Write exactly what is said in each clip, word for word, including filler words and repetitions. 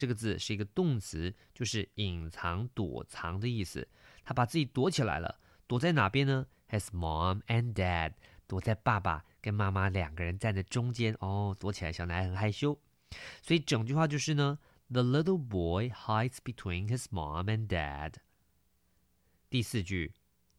这个字是一个动词，就是隐藏、躲藏的意思。他把自己躲起来了，躲在哪边呢？ His mom and dad， 躲在爸爸跟妈妈两个人站在中间。哦，躲起来，小男孩很害羞。所以整句话就是呢 The little boy hides between his mom and dad。 第四句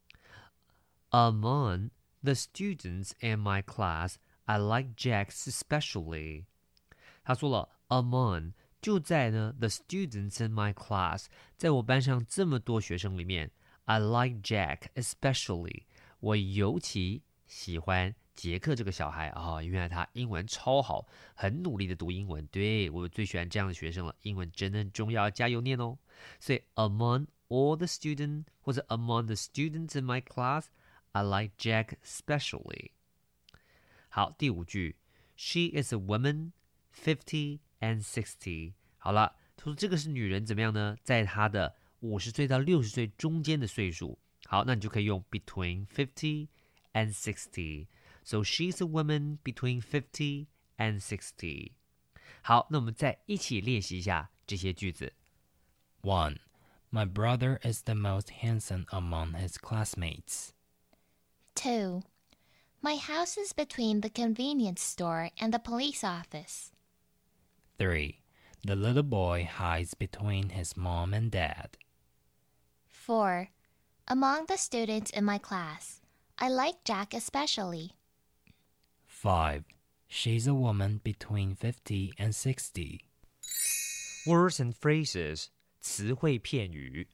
Among the students in my class, I like Jack especially。 他说了 Among， 就在呢 the students in my class， 在我班上这么多学生里面， I like Jack especially， 我尤其喜欢杰克这个小孩啊、哦，原来他英文超好，很努力的读英文。对，我最喜欢这样的学生了，英文真的很重要，加油念哦。所以 among all the students 或者 among the students in my class, I like Jack especially。 好，第五句 She is a woman, fifty and sixty。 好了，他说这个是女人怎么样呢？在她的五十岁到六十岁中间的岁数。好，那你就可以用 between fifty and sixty。So she's a woman between fifty and sixty。 好，那我们再一起练习一下这些句子。 one. My brother is the most handsome among his classmates. two. My house is between the convenience store and the police office. three. The little boy hides between his mom and dad. four. Among the students in my class, I like Jack especially. five. She's a woman between fifty and sixty. Words and phrases 词汇片语。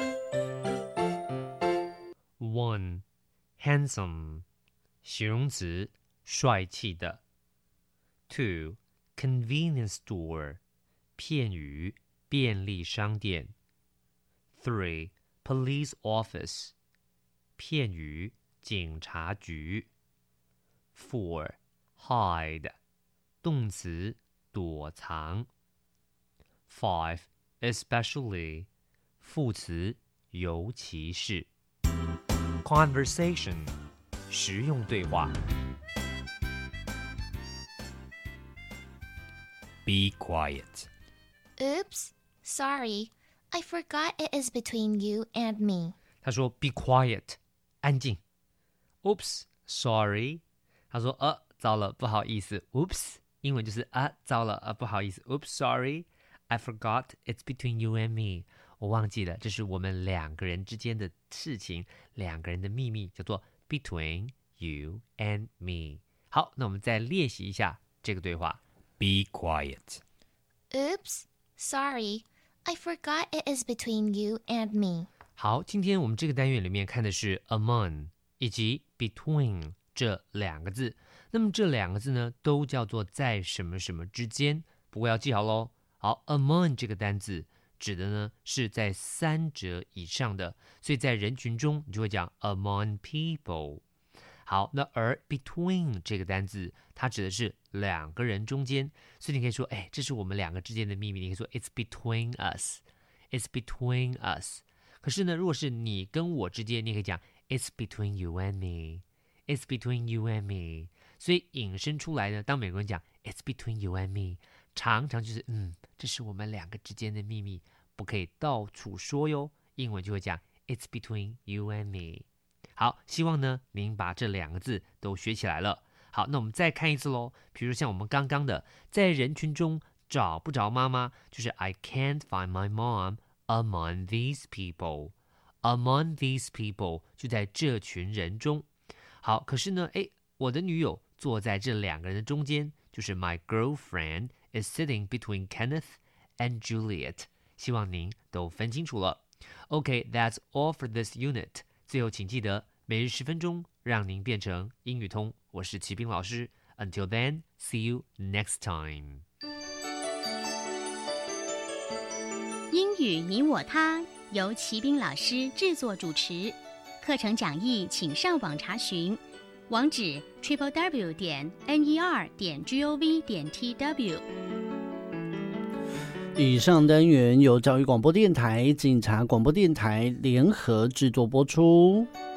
one. Handsome 形容词，帅气的。 two. Convenience store 片语，便利商店。 three. Police office 片语，警察局。 four. Hide 动词，躲藏。 five. Especially 副词，尤其是。 Conversation 实用对话。 Be quiet. Oops, sorry. I forgot it is between you and me. 他说 Be quiet 安静。 Oops, sorry。 他说呃糟了，不好意思。 Oops 英文就是啊糟了啊不好意思。 Oops, sorry. I forgot it's between you and me。 我忘记了，这是我们两个人之间的事情，两个人的秘密，叫做 between you and me。 好，那我们再练习一下这个对话。 Be quiet. Oops, sorry. I forgot it is between you and me. 好，今天我们这个单元里面看的是 among 以及 between 这两个字。那么这两个字呢，都叫做在什么什么之间，不过要记好咯。好 among 这个单字指的呢是在三者以上的，所以在人群中你就会讲 among people。 好，那而 between 这个单字它指的是两个人中间，所以你可以说哎，这是我们两个之间的秘密，你可以说 it's between us, it's between us。 可是呢，如果是你跟我之间，你可以讲 it's between you and me, it's between you and me。 所以引申出来呢，当美国人讲 it's between you and me， 常常就是嗯，这是我们两个之间的秘密，不可以到处说哟。英文就会讲 it's between you and me。 好，希望呢您把这两个字都学起来了。好，那我们再看一次咯。比如像我们刚刚的，在人群中找不着妈妈，就是 I can't find my mom among these people。 Among these people 就在这群人中。好，可是呢，诶，我的女友坐在这两个人的中间，就是 My girlfriend is sitting between Kenneth and Juliet。 希望您都分清楚了。 OK, that's all for this unit。 最后请记得每日十分钟，让您变成英语通。我是齐斌老师。 Until then, see you next time。 英语你我他由齐斌老师制作主持，课程讲义请上网查询，网址 triple w 点 n e r 点 g o v 点 t w。 以上单元由教育广播电台、警察广播电台联合制作播出。